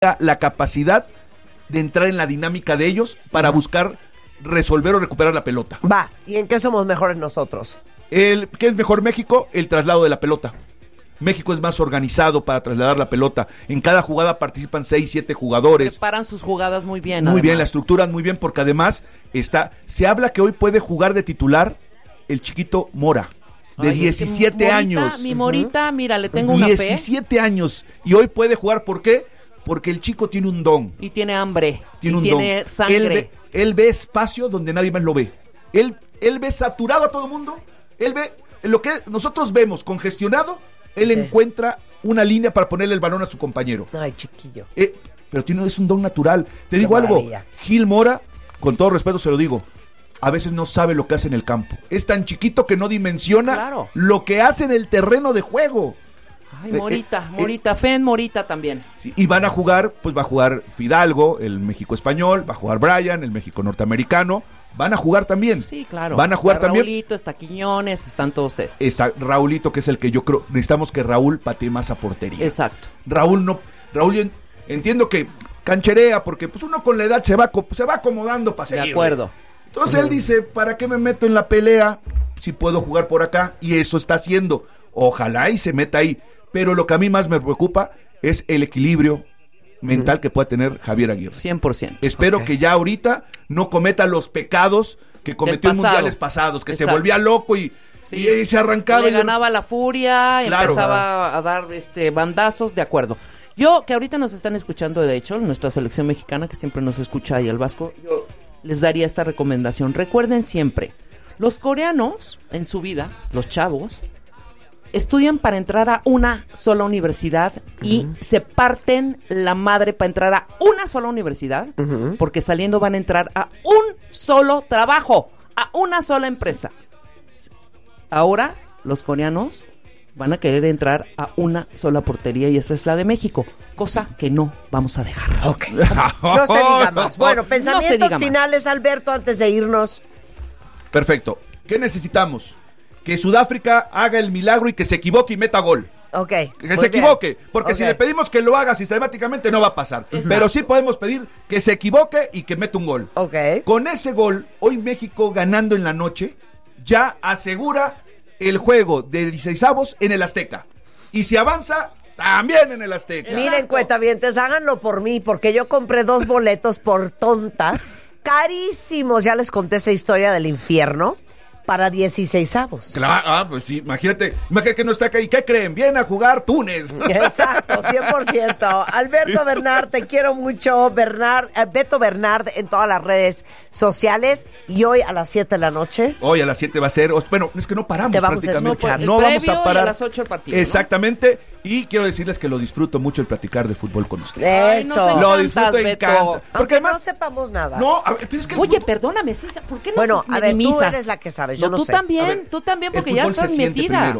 la capacidad de entrar en la dinámica de ellos para buscar resolver o recuperar la pelota. Va, ¿y en qué somos mejores nosotros? ¿Qué es mejor México? El traslado de la pelota. México es más organizado para trasladar la pelota. En cada jugada participan 6, 7 jugadores. Preparan sus jugadas muy bien. Muy además. bien, la estructuran muy bien porque además se habla que hoy puede jugar de titular el chiquito Mora, de 17 años. Mi Morita, mira, le tengo una fe. 17 años. Y hoy puede jugar, ¿por qué? Porque el chico tiene un don. Y tiene hambre. Tiene tiene sangre. Él ve espacio donde nadie más lo ve. Él ve saturado a todo el mundo. Él ve lo que nosotros vemos congestionado. Él encuentra una línea para ponerle el balón a su compañero. Ay, chiquillo. Pero es un don natural. Te digo algo, Gil Mora, con todo respeto se lo digo, a veces no sabe lo que hace en el campo. Es tan chiquito que no dimensiona lo que hace en el terreno de juego. Ay, Morita, fe en Morita también. Sí, y van a jugar, pues va a jugar Fidalgo, el México español, va a jugar Brian, el México norteamericano. Van a jugar también. Sí, claro. Van a jugar está también. Raulito, está Quiñones, están todos estos. Está Raulito, que es el que yo creo, necesitamos que Raúl patee más a portería. Exacto. Raúl entiendo que cancherea, porque pues uno con la edad se va acomodando para seguir. De acuerdo. Entonces él dice, ¿para qué me meto en la pelea si puedo jugar por acá? Y eso está haciendo. Ojalá y se meta ahí. Pero lo que a mí más me preocupa es el equilibrio mental que pueda tener Javier Aguirre. 100%. Espero que ya ahorita no cometa los pecados que cometió en mundiales pasados, que se volvía loco y se arrancaba. Le ganaba la furia, empezaba a dar bandazos, de acuerdo. Yo, que ahorita nos están escuchando, de hecho, nuestra selección mexicana, que siempre nos escucha ahí el Vasco, yo les daría esta recomendación. Recuerden siempre, los coreanos, en su vida, los chavos, estudian para entrar a una sola universidad y se parten la madre para entrar a una sola universidad, porque saliendo van a entrar a un solo trabajo, a una sola empresa. Ahora los coreanos van a querer entrar a una sola portería y esa es la de México, cosa que no vamos a dejar. Okay. No se diga más. Bueno, pensamientos finales, Alberto, antes de irnos. Perfecto. ¿Qué necesitamos? Que Sudáfrica haga el milagro y que se equivoque y meta gol. Ok. Que se equivoque, porque si le pedimos que lo haga sistemáticamente no va a pasar. Exacto. Pero sí podemos pedir que se equivoque y que meta un gol. Ok. Con ese gol, hoy México ganando en la noche, ya asegura el juego de 16avos en el Azteca. Y si avanza, también en el Azteca. Miren, cuentavientes, háganlo por mí, porque yo compré 2 boletos por tonta, carísimos. Ya les conté esa historia del infierno. Para 16avos. Claro, pues sí, imagínate que no está acá. ¿Y qué creen? Viene a jugar Túnez. Exacto, 100%. Alberto Bernard, te quiero mucho. Beto Bernard en todas las redes sociales. Y hoy a las 7 de la noche. Hoy a las 7 va a ser. Bueno, es que no paramos. Te vamos a escuchar. No vamos a parar. Y a las 8 el partido. Exactamente. ¿No? Y quiero decirles que lo disfruto mucho el platicar de fútbol con ustedes. Ay, eso. Lo disfruto, encanta. Porque además no sepamos nada. No, pero es que oye, perdóname, César, ¿por qué no bueno, me a ver, minimizas? tú eres la que sabes, yo no sé. Tú también, porque ya estás metida.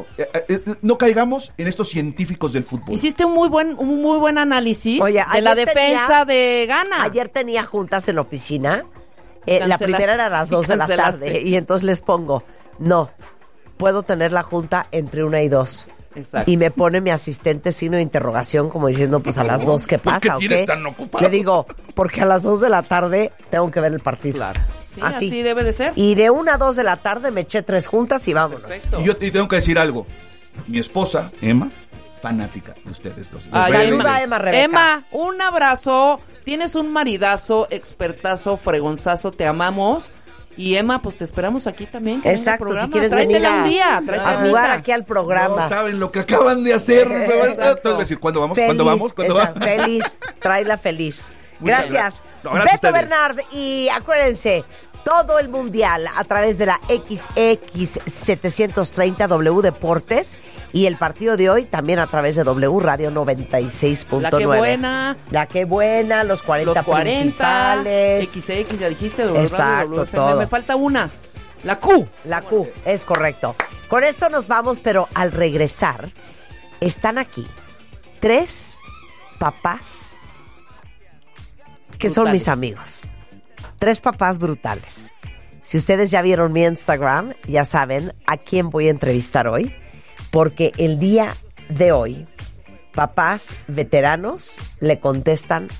No caigamos en estos científicos del fútbol. Hiciste un muy buen análisis. Oye, de la defensa de Ghana. Ayer tenía juntas en la oficina. La primera era a las 2 de la tarde. Y entonces les pongo, no, puedo tener la junta entre 1 y 2. Exacto. Y me pone mi asistente signo de interrogación como diciendo, pues a las 2, ¿qué pasa? ¿Qué tienes tan ocupado? Le digo, porque a las 2 de la tarde tengo que ver el partido. Claro. Sí, así debe de ser. Y de 1 a 2 de la tarde me eché 3 juntas y vámonos. Perfecto. Y yo te tengo que decir algo. Mi esposa, Emma, fanática de ustedes dos. Saluda, Emma Rebeca. Emma, un abrazo. Tienes un maridazo, expertazo, fregonzazo. Te amamos. Y Emma, pues te esperamos aquí también. Exacto, si quieres tráetela venir un día. A jugar aquí al programa. No saben lo que acaban de hacer. Entonces decir, ¿cuándo vamos? Feliz, ¿Cuándo vamos? Feliz, tráela feliz. Gracias. No, gracias Beto Bernard. Y acuérdense, todo el mundial a través de la XX730 W Deportes y el partido de hoy también a través de W Radio 96.9. La que buena. La que buena, los 40 principales. XX, ya dijiste. W exacto, Radio, todo. Me falta una. La Q. La Q, es correcto. Con esto nos vamos, pero al regresar están aquí 3 papás que brutales. Son mis amigos. 3 papás brutales. Si ustedes ya vieron mi Instagram, ya saben a quién voy a entrevistar hoy, porque el día de hoy papás veteranos le contestan